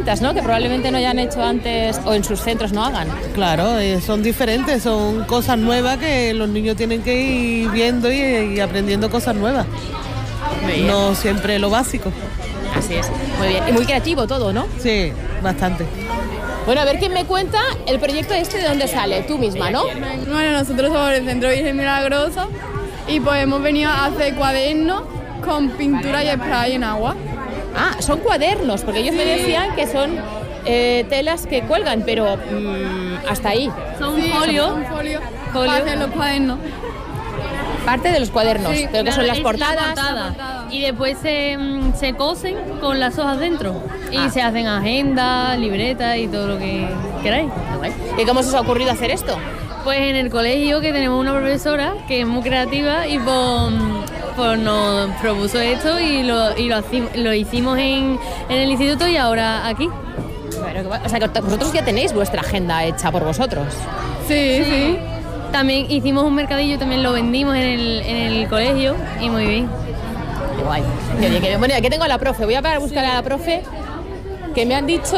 distintas, ¿no? Que probablemente no hayan hecho antes o en sus centros no hagan. Claro, son diferentes, son cosas nuevas que los niños tienen que ir viendo y aprendiendo cosas nuevas. No siempre lo básico. Así es, muy bien. Y muy creativo todo, ¿no? Sí, bastante. Bueno, a ver quién me cuenta el proyecto de dónde sale, tú misma, ¿no? Bueno, nosotros somos el Centro Virgen Milagrosa y pues hemos venido a hacer cuadernos con pintura y spray en agua. Ah, son cuadernos, porque ellos me decían que son telas que cuelgan, pero hasta ahí. Son folio para hacer los cuadernos. Parte de los cuadernos, Sí, pero que son las La portadas. portada. Y después se cosen con las hojas dentro. Y se hacen agendas, libretas y todo lo que queráis. ¿Y cómo se os ha ocurrido hacer esto? Pues en el colegio, que tenemos una profesora que es muy creativa y pues nos propuso esto y lo hicimos en el instituto y ahora aquí. Bueno, o sea, que vosotros ya tenéis vuestra agenda hecha por vosotros. Sí. También hicimos un mercadillo, también lo vendimos en el colegio y muy bien. Qué guay. Qué bien, qué bien. Bueno, aquí tengo a la profe. Voy a parar a buscar a la profe, que me han dicho,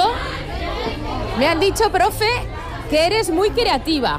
profe, que eres muy creativa.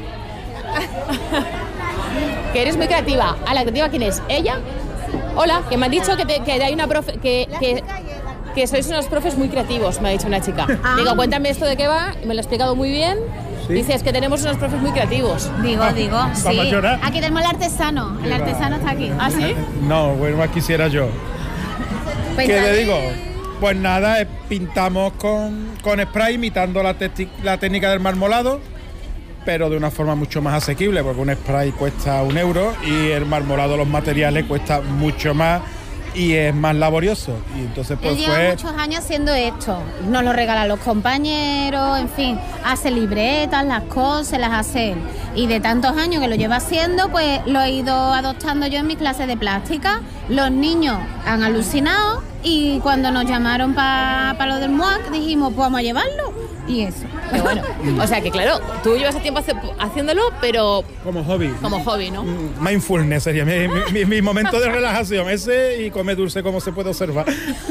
Que eres muy creativa. ¿A la creativa quién es? ¿Ella? Hola, que me han dicho que hay una profe, que sois unos profes muy creativos, me ha dicho una chica. Digo, cuéntame esto de qué va, me lo ha explicado muy bien. Sí. Dices que tenemos unos profes muy creativos. Digo, sí. ¿Vamos a llorar? Aquí tenemos el artesano está aquí. ¿Ah, sí? No, bueno, más quisiera yo. Pues ¿Qué le digo? Pues nada, pintamos con spray imitando la técnica del marmolado, pero de una forma mucho más asequible, porque un spray cuesta 1 euro y el marmolado, los materiales, cuesta mucho más y es más laborioso. Y entonces pues él lleva muchos años haciendo esto. Nos lo regalan los compañeros, en fin, hace libretas, las cose, las hace él. Y de tantos años que lo lleva haciendo, pues lo he ido adoptando yo en mis clases de plástica. Los niños han alucinado y cuando nos llamaron para lo del MUAC dijimos, pues vamos a llevarlo. Y eso. Qué bueno. O sea que claro, tú llevas tiempo haciéndolo, pero como hobby. Como hobby, ¿no? Mindfulness sería mi momento de relajación, ese y comer dulce como se puede observar.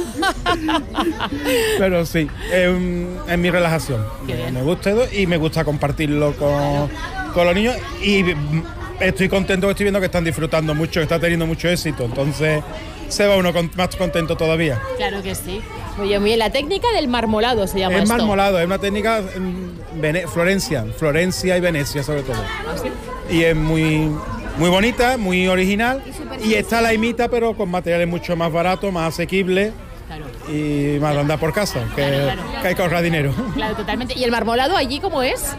Pero sí, es mi relajación. Me gusta y me gusta compartirlo con los niños y estoy contento que estoy viendo que están disfrutando mucho, que está teniendo mucho éxito, entonces se va uno más contento todavía. Claro que sí. Oye, muy bien, la técnica del marmolado se llama esto. Es marmolado, es una técnica Florencia y Venecia sobre todo. ¿Ah, sí? Y es muy bonita, muy original y esta la imita pero con materiales mucho más baratos, más asequibles. Claro. Y más de andar por casa, que hay que ahorrar dinero. Claro, totalmente. ¿Y el marmolado allí cómo es?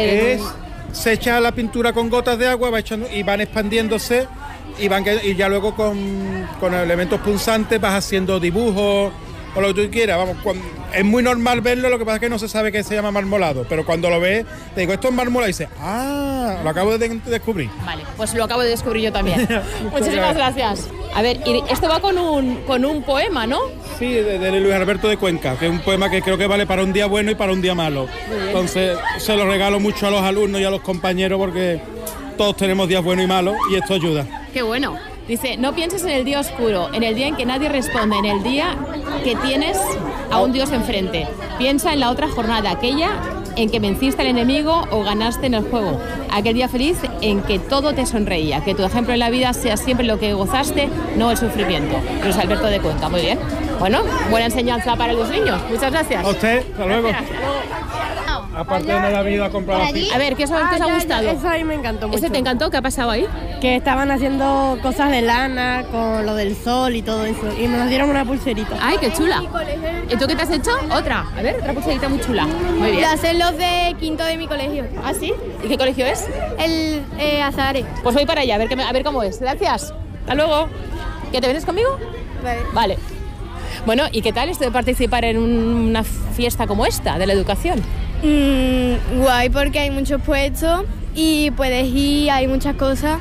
Se echa la pintura con gotas de agua, va echando y van expandiéndose y ya luego con elementos punzantes vas haciendo dibujos o lo que tú quieras. Vamos, es muy normal verlo, lo que pasa es que no se sabe que se llama marmolado, pero cuando lo ves, te digo, esto es marmolado y dices, lo acabo de descubrir. Vale, pues lo acabo de descubrir yo también. Muchísimas gracias. A ver, y esto va con un poema, ¿no? Sí, de Luis Alberto de Cuenca, que es un poema que creo que vale para un día bueno y para un día malo. Entonces se lo regalo mucho a los alumnos y a los compañeros porque todos tenemos días buenos y malos y esto ayuda. Qué bueno. Dice, no pienses en el día oscuro, en el día en que nadie responde, en el día que tienes a un Dios enfrente. Piensa en la otra jornada, aquella en que venciste al enemigo o ganaste en el juego. Aquel día feliz en que todo te sonreía. Que tu ejemplo en la vida sea siempre lo que gozaste, no el sufrimiento. Luis Alberto de Cuenca, muy bien. Bueno, buena enseñanza para los niños. Muchas gracias. A usted, hasta luego. Aparte de la vida a comprar A ver, ¿qué os ha gustado? Eso a mí me encantó mucho. ¿Ese te encantó? ¿Qué ha pasado ahí? Que estaban haciendo cosas de lana con lo del sol y todo eso. Y nos dieron una pulserita. ¡Ay, qué chula! ¿Y tú qué te has hecho? Otra. A ver, otra pulserita muy chula. Muy bien. Lo hacen los de quinto de mi colegio. ¿Ah, sí? ¿Y qué colegio es? El Azares. Pues voy para allá, a ver cómo es. Gracias. Hasta luego. ¿Que te vienes conmigo? Vale. Bueno, ¿y qué tal esto de participar en una fiesta como esta, de la educación? Guay, porque hay muchos puestos y puedes ir, hay muchas cosas.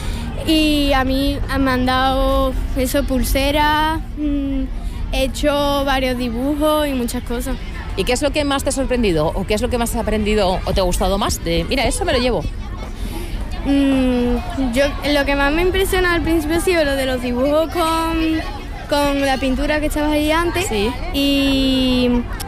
Y a mí me han dado pulseras, he hecho varios dibujos y muchas cosas. ¿Y qué es lo que más te ha sorprendido? ¿O qué es lo que más has aprendido o te ha gustado más? Mira, eso me lo llevo. Lo que más me impresiona al principio ha sido lo de los dibujos con la pintura que estabas ahí antes. Sí. Y